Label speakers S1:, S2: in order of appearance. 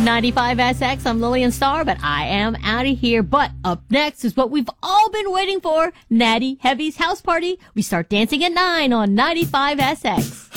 S1: 95SX, I'm Lillian Starr, but I am out of here. But up next is what we've all been waiting for, Natty Heavy's House Party. We start dancing at 9 on 95SX.